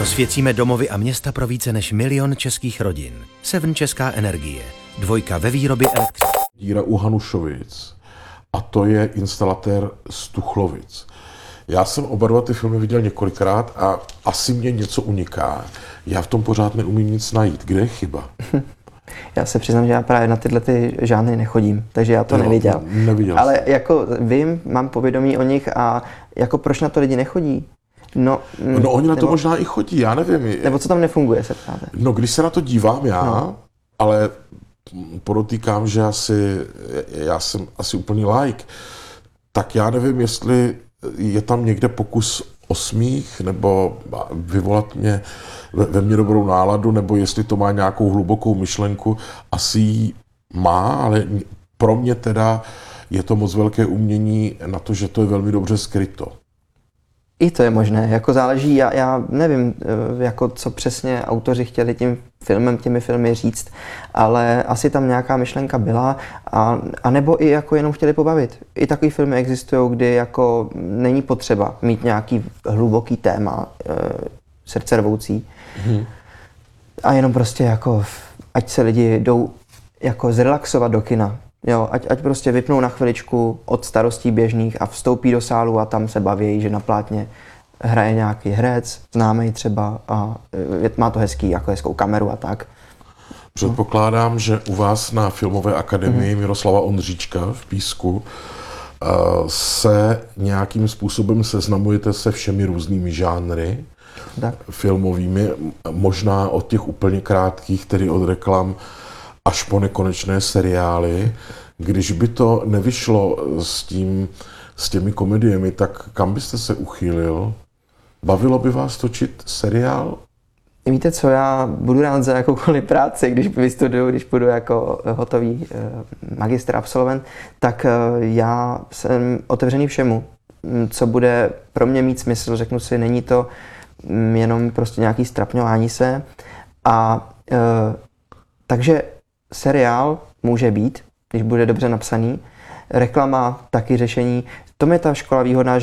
Osvěcíme domovy a města pro více než 1 000 000 českých rodin. Seven Česká energie. 2 ve výrobě elektřiny. Díra u Hanušovic a to je instalatér z Tuchlovic. Já jsem oba dva ty filmy viděl několikrát a asi mě něco uniká. Já v tom pořád neumím nic najít. Kde je chyba? Já se přiznám, že já právě na tyhle ty žánry nechodím, takže já to neviděl. Ale jako vím, mám povědomí o nich a jako proč na to lidi nechodí? No oni na to možná i chodí, já nevím. Nebo co tam nefunguje, se ptáte? No když se na to dívám já, ale podotýkám, že já jsem asi úplný laik, tak já nevím, jestli je tam někde pokus o smích, nebo vyvolat ve mně dobrou náladu, nebo jestli to má nějakou hlubokou myšlenku. Asi ji má, ale pro mě teda je to moc velké umění na to, že to je velmi dobře skryto. I to je možné, jako záleží, já nevím, jako co přesně autoři chtěli těmi filmy říct, ale asi tam nějaká myšlenka byla, a nebo i jako jenom chtěli pobavit. I takový filmy existují, kdy jako není potřeba mít nějaký hluboký téma, srdcervoucí. A jenom prostě jako, ať se lidi jdou jako zrelaxovat do kina. Jo, ať prostě vypnou na chviličku od starostí běžných a vstoupí do sálu a tam se baví, že na plátně hraje nějaký herec, známý třeba, a má to hezkou kameru a tak. Předpokládám, že u vás na Filmové akademii Miroslava Ondříčka v Písku se nějakým způsobem seznamujete se všemi různými žánry filmovými, možná od těch úplně krátkých, tedy od reklam, až po nekonečné seriály. Když by to nevyšlo s těmi komediemi, tak kam byste se uchýlil? Bavilo by vás točit seriál? Víte co, já budu rád za jakoukoliv práci, když vystuduju, když budu jako hotový magistr, absolvent, tak já jsem otevřený všemu, co bude pro mě mít smysl. Řeknu si, není to jenom prostě nějaký strapňování se. Takže seriál může být, když bude dobře napsaný, reklama taky řešení. To je ta škola výhodná,